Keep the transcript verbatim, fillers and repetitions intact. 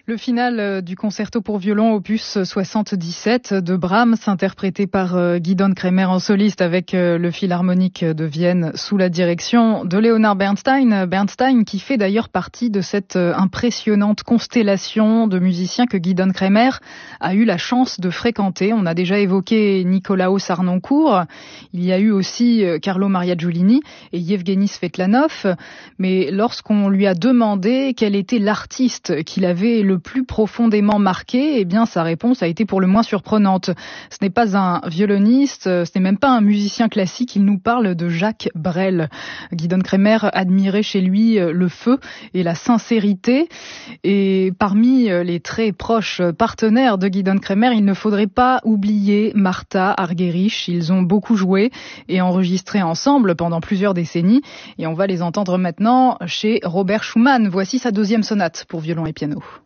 Le final du concerto pour violon opus soixante-dix-sept de Brahms, interprété par Gidon Kremer en soliste avec le Philharmonique de Vienne sous la direction de Leonard Bernstein. Bernstein qui fait d'ailleurs partie de cette impressionnante constellation de musiciens que Gidon Kremer a eu la chance de fréquenter. On a déjà évoqué Nicolaos Harnoncourt, il y a eu aussi Carlo Maria Giulini et Yevgeny Svetlanov. Mais lorsqu'on lui a demandé quel était l'artiste qu'il avait le plus profondément marqué, eh bien sa réponse a été pour le moins surprenante. Ce n'est pas un violoniste, ce n'est même pas un musicien classique, il nous parle de Jacques Brel. Gidon Kremer admirait chez lui le feu et la sincérité. Et parmi les très proches partenaires de Gidon Kremer, il ne faudrait pas oublier Martha Argerich. Ils ont beaucoup joué et enregistré ensemble pendant plusieurs décennies. Et on va les entendre maintenant chez Robert Schumann. Voici sa deuxième sonate pour violon et piano.